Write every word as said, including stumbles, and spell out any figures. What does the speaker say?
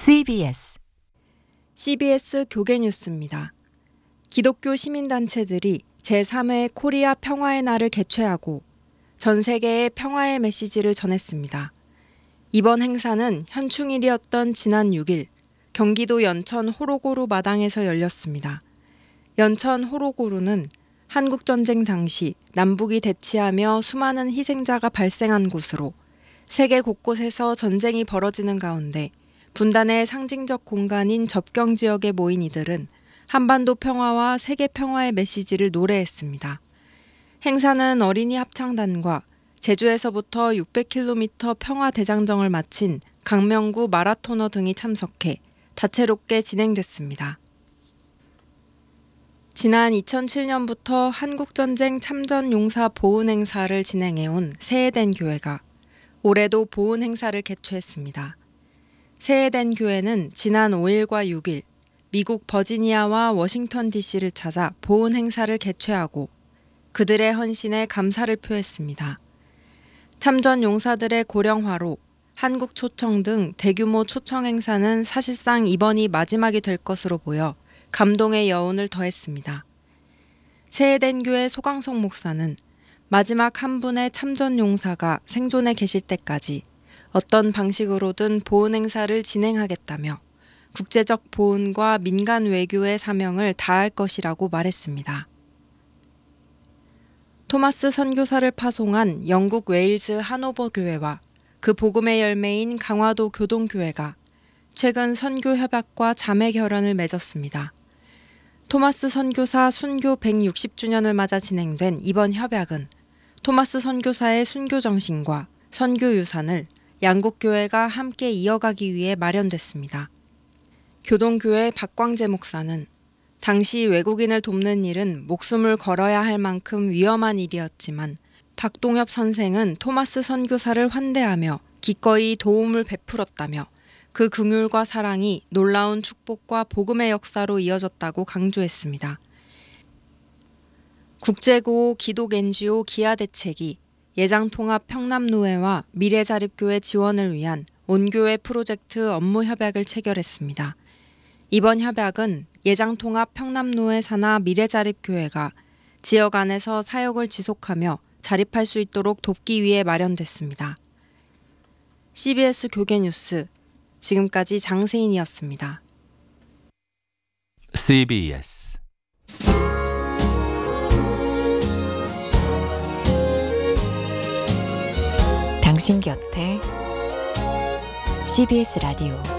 씨비에스 씨비에스 교계 뉴스입니다. 기독교 시민단체들이 제삼 회 코리아 평화의 날을 개최하고 전 세계에 평화의 메시지를 전했습니다. 이번 행사는 현충일이었던 지난 육 일 경기도 연천 호로고루 마당에서 열렸습니다. 연천 호로고루는 한국전쟁 당시 남북이 대치하며 수많은 희생자가 발생한 곳으로 세계 곳곳에서 전쟁이 벌어지는 가운데 분단의 상징적 공간인 접경 지역에 모인 이들은 한반도 평화와 세계 평화의 메시지를 노래했습니다. 행사는 어린이 합창단과 제주에서부터 육백 킬로미터 평화 대장정을 마친 강명구 마라토너 등이 참석해 다채롭게 진행됐습니다. 지난 이천칠 년부터 한국전쟁 참전용사 보훈 행사를 진행해온 새해된 교회가 올해도 보훈 행사를 개최했습니다. 새해된 교회는 지난 오 일과 육 일 미국 버지니아와 워싱턴 디씨를 찾아 보훈 행사를 개최하고 그들의 헌신에 감사를 표했습니다. 참전 용사들의 고령화로 한국 초청 등 대규모 초청 행사는 사실상 이번이 마지막이 될 것으로 보여 감동의 여운을 더했습니다. 새해된 교회 소강성 목사는 마지막 한 분의 참전 용사가 생존해 계실 때까지 어떤 방식으로든 보훈 행사를 진행하겠다며 국제적 보훈과 민간 외교의 사명을 다할 것이라고 말했습니다. 토마스 선교사를 파송한 영국 웨일즈 하노버 교회와 그 복음의 열매인 강화도 교동교회가 최근 선교 협약과 자매 결연을 맺었습니다. 토마스 선교사 순교 백육십 주년을 맞아 진행된 이번 협약은 토마스 선교사의 순교 정신과 선교 유산을 양국 교회가 함께 이어가기 위해 마련됐습니다. 교동교회 박광재 목사는 당시 외국인을 돕는 일은 목숨을 걸어야 할 만큼 위험한 일이었지만 박동엽 선생은 토마스 선교사를 환대하며 기꺼이 도움을 베풀었다며 그 긍휼과 사랑이 놀라운 축복과 복음의 역사로 이어졌다고 강조했습니다. 국제구호 기독 엔지오 기아대책이 예장통합 평남노회와 미래자립교회 지원을 위한 온교회 프로젝트 업무 협약을 체결했습니다. 이번 협약은 예장통합 평남노회 산하 미래자립교회가 지역 안에서 사역을 지속하며 자립할 수 있도록 돕기 위해 마련됐습니다. 씨비에스 교계 뉴스 지금까지 장세인이었습니다. 씨비에스 당신 곁에 씨비에스 라디오